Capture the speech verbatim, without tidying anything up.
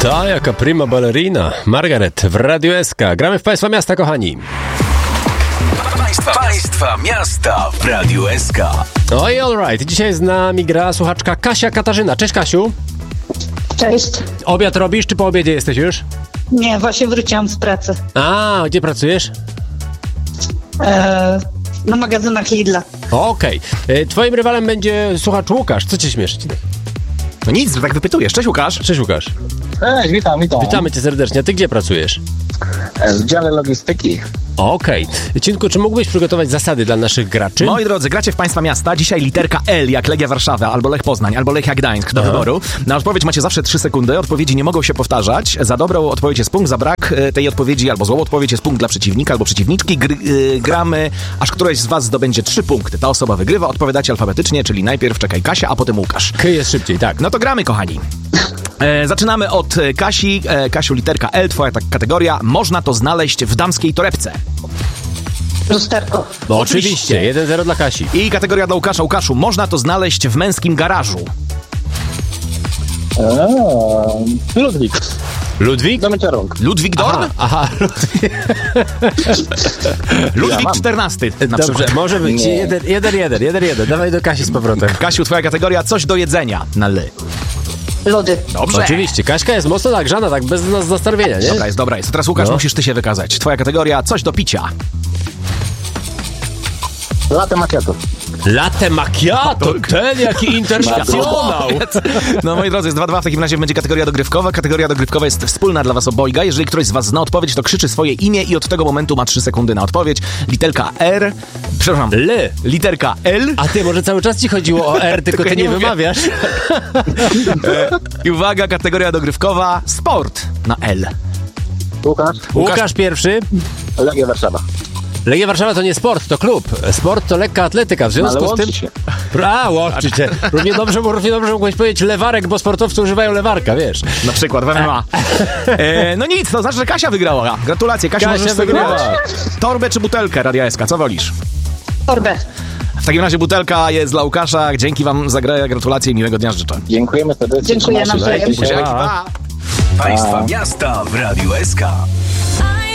Ta jaka prima ballerina. Margaret w Radiu S K. Gramy w Państwa Miasta, kochani. Państwa, państwa Miasta w Radiu S K. Oj, alright. Dzisiaj z nami gra słuchaczka Kasia Katarzyna. Cześć, Kasiu. Cześć. Obiad robisz, czy po obiedzie jesteś już? Nie, właśnie wróciłam z pracy. A, gdzie pracujesz? E, na magazynach Lidla. Okej. Okay. Twoim rywalem będzie słuchacz Łukasz. Co cię śmieszy? No nic, że tak wypytujesz. Cześć, Łukasz. Cześć, Łukasz. Cześć, witam, witam. Witamy cię serdecznie. A ty gdzie pracujesz? W dziale logistyki. Okej. Okay. Cinku, czy mógłbyś przygotować zasady dla naszych graczy? Moi drodzy, gracie w Państwa Miasta. Dzisiaj literka L jak Legia Warszawa, albo Lech Poznań, albo Lechia Gdańsk do Aha. wyboru. Na odpowiedź macie zawsze trzy sekundy. Odpowiedzi nie mogą się powtarzać. Za dobrą odpowiedź jest punkt, za brak tej odpowiedzi albo złą odpowiedź jest punkt dla przeciwnika albo przeciwniczki. Gr- yy, gramy, aż któreś z was zdobędzie trzy punkty. Ta osoba wygrywa. Odpowiadacie alfabetycznie, czyli najpierw czekaj Kasia, a potem Łukasz. K jest szybciej, tak. No to gramy, kochani. E, zaczynamy od Kasi. E, Kasiu, literka L, twoja ta kategoria. Można to znaleźć w damskiej torebce. Lusterko. No oczywiście, jeden zero dla Kasi. I kategoria dla Łukasza. Łukaszu, można to znaleźć w męskim garażu. Eee, Ludwik. Ludwik? Do mycia rąk. Ludwik Dorn? Aha, aha. Ludwik Ja czternasty na Dobrze, przykład. może być. Nie. Jeden, jeden, jeden, jeden, jeden. Dawaj do Kasi z powrotem. Kasiu, twoja kategoria coś do jedzenia na L. Lody. Dobrze. Oczywiście, Kaśka jest mocno nagrzana, tak bez nas zastanowienia, nie? Dobra jest, dobra jest. Teraz Łukasz, No. musisz ty się wykazać. Twoja kategoria coś do picia. Latte macchiato. Latte macchiato, ten jaki internacjonał. No moi drodzy, jest dwa dwa, w takim razie będzie kategoria dogrywkowa. Kategoria dogrywkowa jest wspólna dla was obojga. Jeżeli któryś z was zna odpowiedź, to krzyczy swoje imię i od tego momentu ma trzy sekundy na odpowiedź. Literka R, przepraszam, L. literka L. A ty, może cały czas ci chodziło o R, tylko ty ja nie nie mówię. wymawiasz. I uwaga, kategoria dogrywkowa, sport na L. Łukasz. Łukasz pierwszy. Legia Warszawa. Legia Warszawa to nie sport, to klub. Sport to lekka atletyka, w związku Ale z tym... łączy się. A, łączy się. Równie dobrze, równie dobrze mógłbyś powiedzieć lewarek, bo sportowcy używają lewarka, wiesz. Na przykład w M M A. E, no nic, to znaczy, że Kasia wygrała. Gratulacje, Kasia, Kasia możesz wygrała. wygrać. Torbę czy butelkę Radia S K, co wolisz? Torbę. W takim razie butelka jest dla Łukasza. Dzięki wam za grę, gratulacje i miłego dnia życzę. Dziękuję serdecznie. Dziękuję Trzymajcie się. nawzajem. Dzięki, pa. Państwa Miasta w Radiu S K.